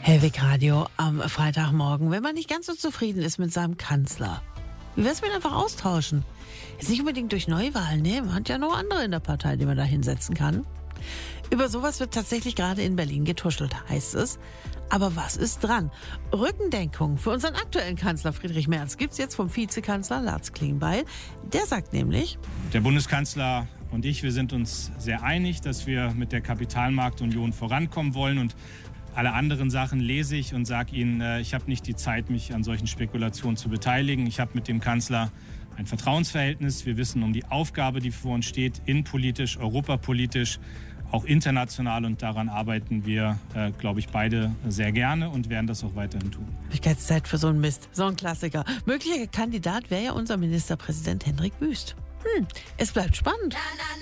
Hellwig Radio am Freitagmorgen, wenn man nicht ganz so zufrieden ist mit seinem Kanzler. Wie wär's mit einfach austauschen? Ist nicht unbedingt durch Neuwahlen, ne? Man hat ja noch andere in der Partei, die man da hinsetzen kann. Über sowas wird tatsächlich gerade in Berlin getuschelt, heißt es. Aber was ist dran? Rückendenkung für unseren aktuellen Kanzler Friedrich Merz gibt's jetzt vom Vizekanzler Lars Klingbeil. Der sagt nämlich: Der Bundeskanzler und ich, wir sind uns sehr einig, dass wir mit der Kapitalmarktunion vorankommen wollen. Und alle anderen Sachen lese ich und sage Ihnen, ich habe nicht die Zeit, mich an solchen Spekulationen zu beteiligen. Ich habe mit dem Kanzler ein Vertrauensverhältnis. Wir wissen um die Aufgabe, die vor uns steht, innenpolitisch, europapolitisch, auch international. Und daran arbeiten wir, glaube ich, beide sehr gerne und werden das auch weiterhin tun. Zeit für so einen Mist, so ein Klassiker. Möglicher Kandidat wäre ja unser Ministerpräsident Hendrik Wüst. Es bleibt spannend.